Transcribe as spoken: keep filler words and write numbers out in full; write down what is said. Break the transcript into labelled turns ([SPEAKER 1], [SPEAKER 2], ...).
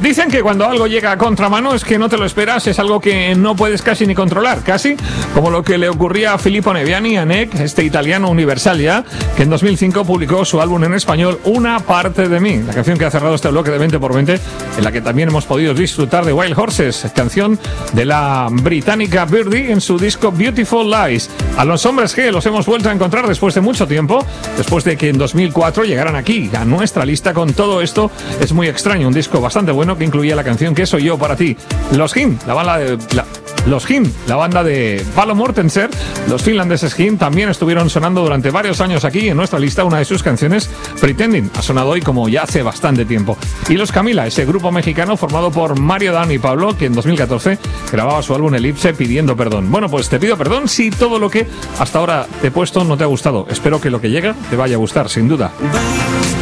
[SPEAKER 1] Dicen que cuando algo llega a contramano es que no te lo esperas, es algo que no puedes casi ni controlar, casi como lo que le ocurría a Filippo Neviani, a Nek, este italiano universal ya, que en dos mil cinco publicó su álbum en español Una parte de mí, la canción que ha cerrado este bloque de veinte por veinte, en la que también hemos podido disfrutar de Wild Horses, canción de la británica Birdie en su disco Beautiful Lies. A los hombres G los hemos vuelto a encontrar después de mucho tiempo, después de que en dos mil cuatro llegaran aquí a nuestra lista con Todo esto es muy extraño, un disco bastante bueno que incluía la canción Que soy yo para ti. Los Him, la banda de... La, Los Him, la banda de Palo Mortensen, los finlandeses Him, también estuvieron sonando durante varios años aquí en nuestra lista. Una de sus canciones, Pretending, ha sonado hoy como ya hace bastante tiempo. Y los Camila, ese grupo mexicano formado por Mario, Dan y Pablo, que en dos mil catorce grababa su álbum Elipse pidiendo perdón. Bueno, pues te pido perdón si todo lo que hasta ahora te he puesto no te ha gustado. Espero que lo que llega te vaya a gustar, sin duda.